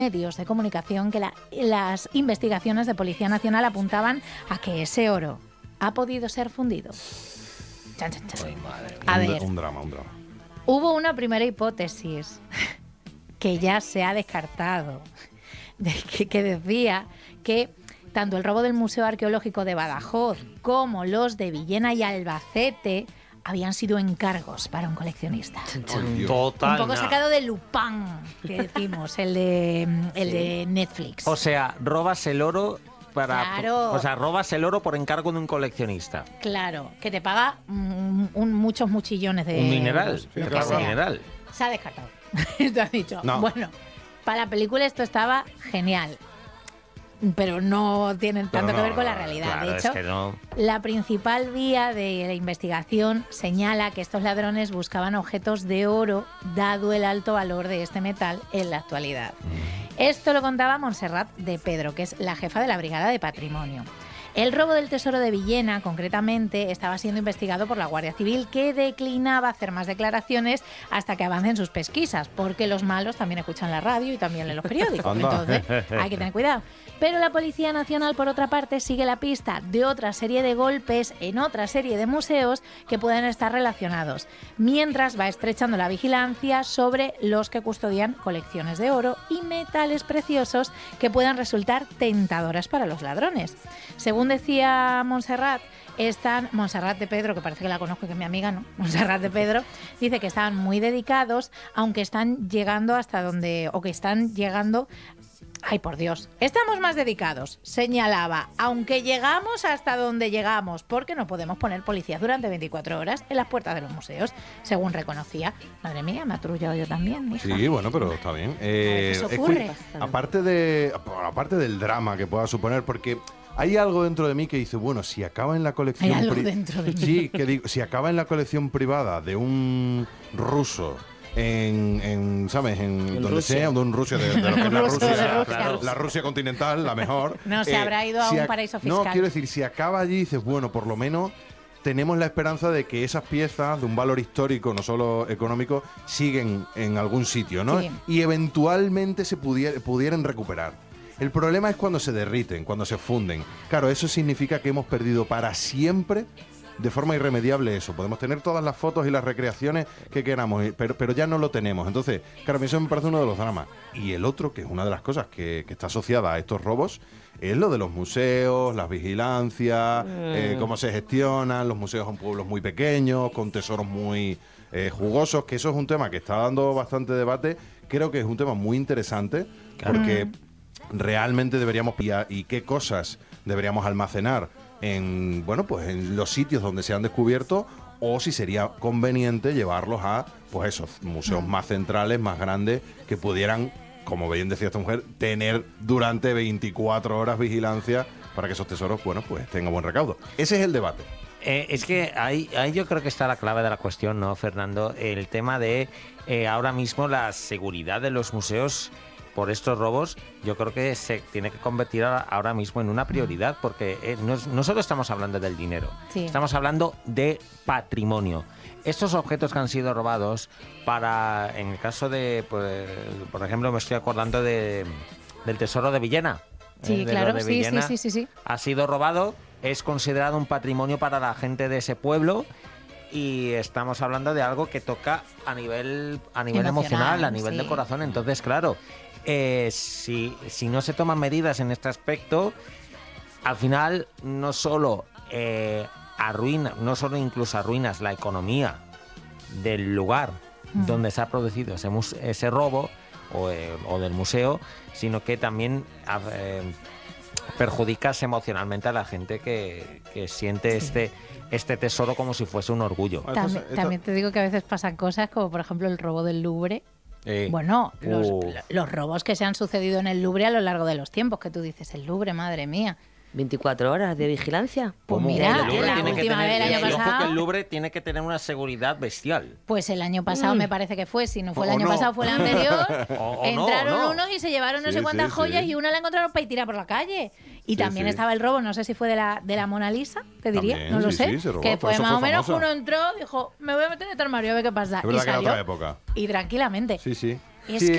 medios de comunicación que las investigaciones de Policía Nacional apuntaban a que ese oro ha podido ser fundido. Chan, chan, chan. Ay, madre. A ver, Un drama. hubo una primera hipótesis que ya se ha descartado, que decía que tanto el robo del Museo Arqueológico de Badajoz como los de Villena y Albacete habían sido encargos para un coleccionista. Total. Un poco sacado de Lupin, que decimos, el de Netflix. O sea, robas el oro para... Claro. O sea, robas el oro por encargo de un coleccionista. Claro, que te paga muchos muchillones de Un mineral. euros, lo que Claro, sea. un mineral. Se ha descartado. Esto has dicho. No. Bueno, para la película esto estaba genial. Pero no tienen tanto que ver con la realidad. Claro, de hecho, es que no. la principal vía de la investigación señala que estos ladrones buscaban objetos de oro, dado el alto valor de este metal en la actualidad. Esto lo contaba Montserrat de Pedro, que es la jefa de la Brigada de Patrimonio. El robo del tesoro de Villena, concretamente, estaba siendo investigado por la Guardia Civil, que declinaba hacer más declaraciones hasta que avancen sus pesquisas, porque los malos también escuchan la radio y también leen los periódicos. Anda. Entonces, hay que tener cuidado. Pero la Policía Nacional, por otra parte, sigue la pista de otra serie de golpes en otra serie de museos que pueden estar relacionados, mientras va estrechando la vigilancia sobre los que custodian colecciones de oro y metales preciosos que puedan resultar tentadoras para los ladrones. Según decía Montserrat de Pedro, que parece que la conozco y que es mi amiga, ¿no? Montserrat de Pedro, dice que estaban muy dedicados, aunque están llegando ay, por Dios, estamos más dedicados, señalaba, aunque llegamos hasta donde llegamos, porque no podemos poner policías durante 24 horas en las puertas de los museos, según reconocía. Madre mía, me ha trullado yo también, hija. Sí, bueno, pero está bien. ¿Qué se Es que, ocurre? aparte del drama que pueda suponer, porque hay algo dentro de mí que dice, bueno, si acaba en la colección... Hay algo dentro de mí. Sí, que digo, si acaba en la colección privada de un ruso... ¿sabes? En donde Rusia. sea, de un Rusia, de lo que es la Ruso de Rusia, Rusia. la Rusia continental, la mejor. No, se habrá ido a un paraíso fiscal. No, quiero decir, si acaba allí, dices, bueno, por lo menos tenemos la esperanza de que esas piezas de un valor histórico, no solo económico, siguen en algún sitio, ¿no? Sí. Y eventualmente se pudieran recuperar. El problema es cuando se derriten, cuando se funden. Claro, eso significa que hemos perdido para siempre, de forma irremediable, eso. Podemos tener todas las fotos y las recreaciones que queramos, pero ya no lo tenemos. Entonces, claro, a mí eso me parece uno de los dramas. Y el otro, que es una de las cosas que está asociada a estos robos, es lo de los museos, las vigilancias, cómo se gestionan. Los museos son pueblos muy pequeños, con tesoros muy jugosos, que eso es un tema que está dando bastante debate. Creo que es un tema muy interesante, porque realmente deberíamos pillar y qué cosas deberíamos almacenar en los sitios donde se han descubierto, o si sería conveniente llevarlos a esos museos más centrales, más grandes, que pudieran, como bien decía esta mujer, tener durante 24 horas vigilancia para que esos tesoros tengan buen recaudo. Ese es el debate. Es que ahí yo creo que está la clave de la cuestión, ¿no, Fernando? El tema de ahora mismo la seguridad de los museos por estos robos, yo creo que se tiene que convertir ahora mismo en una prioridad, porque no solo estamos hablando del dinero, Sí. estamos hablando de patrimonio. Estos objetos que han sido robados, en el caso de, pues, por ejemplo, me estoy acordando del tesoro de Villena. Sí, De claro, lo de sí, Villena. sí. Ha sido robado, es considerado un patrimonio para la gente de ese pueblo. Y estamos hablando de algo que toca a nivel emocional, a nivel de corazón. Entonces, claro, si no se toman medidas en este aspecto, al final no solo incluso arruinas la economía del lugar donde se ha producido ese robo o del museo, sino que también perjudicas emocionalmente a la gente que siente este tesoro como si fuese un orgullo. También te digo que a veces pasan cosas como, por ejemplo, el robo del Louvre. Bueno, los robos que se han sucedido en el Louvre a lo largo de los tiempos, que tú dices, el Louvre, madre mía. 24 horas de vigilancia. Pues mira, El Louvre la tiene que última tener- vez el año y ojo que pasado... el Louvre tiene que tener una seguridad bestial. Pues el año pasado me parece que fue, si no fue el O año no. pasado, fue el anterior. O Entraron no. unos y se llevaron no Sí, sé cuántas sí, joyas sí. y una la encontraron para ir tirar por la calle. Y Sí, también sí. estaba el robo, no sé si fue de la Mona Lisa, te diría, También, no lo sí, sé. sí, se robó, que por fue eso más fue o menos, famosa. uno entró, dijo, me voy a meter en este armario a ver qué pasa. Es Y verdad que era salió. otra época. Y tranquilamente. Sí, sí. Y es Sí, que